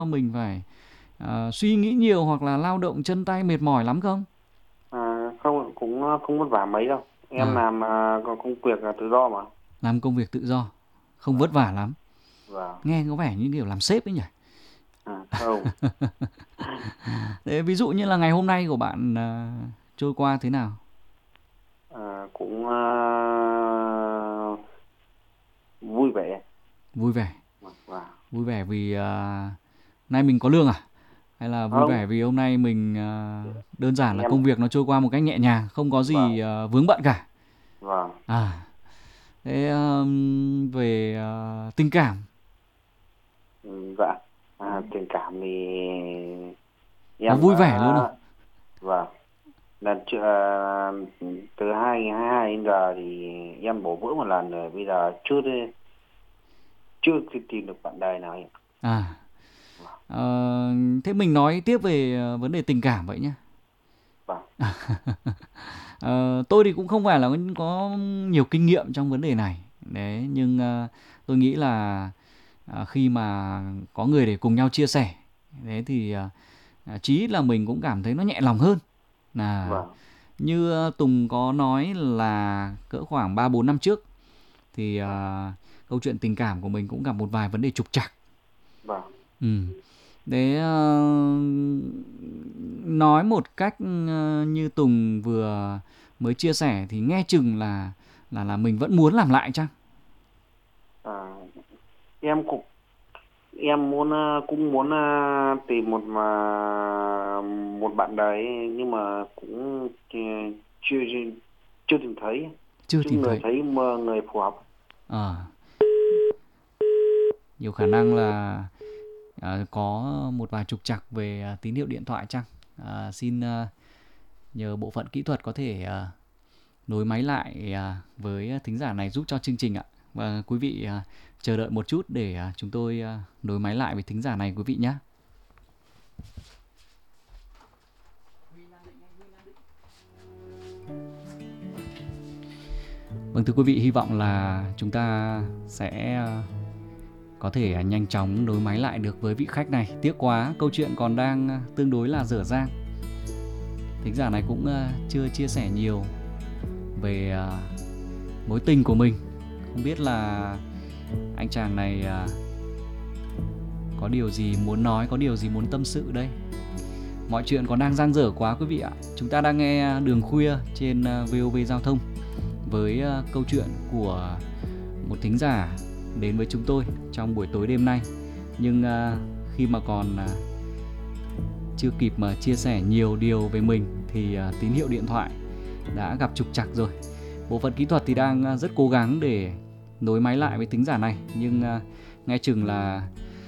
mình phải suy nghĩ nhiều hoặc là lao động chân tay mệt mỏi lắm không? Không, cũng không vất vả mấy đâu. Em À, làm có công việc là tự do mà. làm công việc tự do, không vất Vâng, vả lắm. vâng. Nghe có vẻ như kiểu làm sếp ấy nhỉ? Không. Thế ví dụ như là ngày hôm nay của bạn trôi qua thế nào? Cũng vui vẻ. Vui vẻ. Vâng. Vui vẻ vì nay mình có lương à? Hay là vui Không, vẻ vì hôm nay mình đơn giản là em. công việc nó trôi qua một cách nhẹ nhàng, không có gì Vâng, vướng bận cả. vâng. À, thế về tình cảm Dạ. Tình cảm thì có em vui vẻ luôn không? vâng. Lần trước từ 2022 đến giờ thì em bỏ bữa một lần rồi, bây giờ chưa tìm được bạn đời nào. À, thế mình nói tiếp về vấn đề tình cảm vậy nhé. Vâng. Tôi thì cũng không phải là có nhiều kinh nghiệm trong vấn đề này. Đấy, nhưng tôi nghĩ là khi mà có người để cùng nhau chia sẻ, thế thì chí ít là mình cũng cảm thấy nó nhẹ lòng hơn. Là Vâng. như Tùng có nói là cỡ khoảng 3-4 năm trước thì Vâng. câu chuyện tình cảm của mình cũng gặp một vài vấn đề trục trặc. Vâng. Ừ. Đấy, nói một cách như Tùng vừa mới chia sẻ thì nghe chừng là mình vẫn muốn làm lại chăng? À, em cũng em cũng muốn tìm một bạn đấy, nhưng mà cũng chưa chưa tìm thấy, Chưa chứ tìm thấy. người phù hợp. Ờ, nhiều khả năng là có một vài trục trặc về tín hiệu điện thoại chăng? Xin nhờ bộ phận kỹ thuật có thể nối máy lại với thính giả này giúp cho chương trình ạ. Và quý vị chờ đợi một chút để chúng tôi nối máy lại với thính giả này quý vị nhé. Vâng, thưa quý vị, hy vọng là chúng ta sẽ có thể nhanh chóng nối máy lại được với vị khách này. Tiếc quá, câu chuyện còn đang tương đối là dở dang. Thính giả này cũng chưa chia sẻ nhiều về mối tình của mình. Không biết là anh chàng này có điều gì muốn nói, có điều gì muốn tâm sự đây. Mọi chuyện còn đang dang dở quá quý vị ạ. Chúng ta đang nghe Đường Khuya trên VOV Giao thông với câu chuyện của một thính giả đến với chúng tôi trong buổi tối đêm nay. Nhưng khi mà còn chưa kịp mà chia sẻ nhiều điều về mình thì tín hiệu điện thoại đã gặp trục trặc rồi. Bộ phận kỹ thuật thì đang rất cố gắng để nối máy lại với thính giả này, nhưng nghe chừng là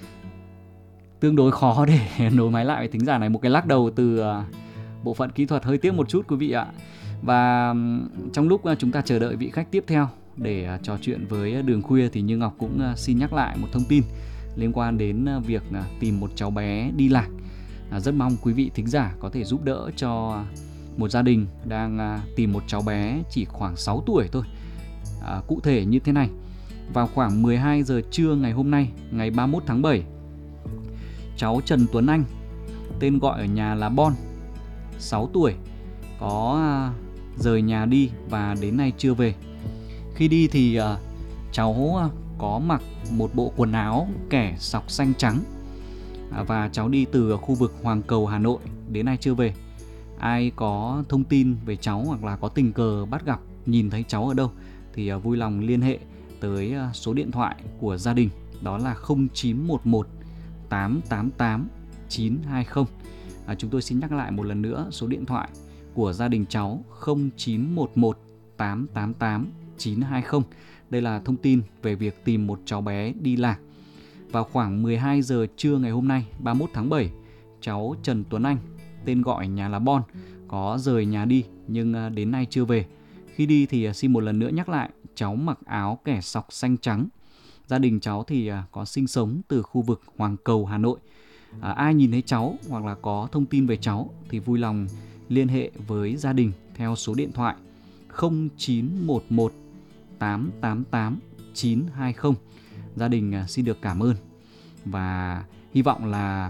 tương đối khó để nối máy lại với thính giả này. Một cái lắc đầu từ bộ phận kỹ thuật hơi tiếc một chút quý vị ạ. Và trong lúc chúng ta chờ đợi vị khách tiếp theo để trò chuyện với Đường Khuya thì Như Ngọc cũng xin nhắc lại một thông tin liên quan đến việc tìm một cháu bé đi lạc. Rất mong quý vị thính giả có thể giúp đỡ cho một gia đình đang tìm một cháu bé chỉ khoảng 6 tuổi thôi. Cụ thể như thế này, vào khoảng 12 giờ trưa ngày hôm nay, ngày 31 tháng 7, cháu Trần Tuấn Anh, tên gọi ở nhà là Bon, 6 tuổi, có rời nhà đi và đến nay chưa về. Khi đi thì cháu có mặc một bộ quần áo kẻ sọc xanh trắng và cháu đi từ khu vực Hoàng Cầu, Hà Nội, đến nay chưa về. Ai có thông tin về cháu hoặc là có tình cờ bắt gặp, nhìn thấy cháu ở đâu thì vui lòng liên hệ tới số điện thoại của gia đình, đó là 0911 888 920. Chúng tôi xin nhắc lại một lần nữa số điện thoại của gia đình cháu 0911 888 920. Đây là thông tin về việc tìm một cháu bé đi lạc. Vào khoảng 12 giờ trưa ngày hôm nay 31 tháng 7, cháu Trần Tuấn Anh, tên gọi nhà là Bon, có rời nhà đi nhưng đến nay chưa về. Khi đi thì xin một lần nữa nhắc lại, cháu mặc áo kẻ sọc xanh trắng. Gia đình cháu thì có sinh sống từ khu vực Hoàng Cầu, Hà Nội. Ai nhìn thấy cháu hoặc là có thông tin về cháu thì vui lòng liên hệ với gia đình theo số điện thoại 0911 888 920. Gia đình xin được cảm ơn và hy vọng là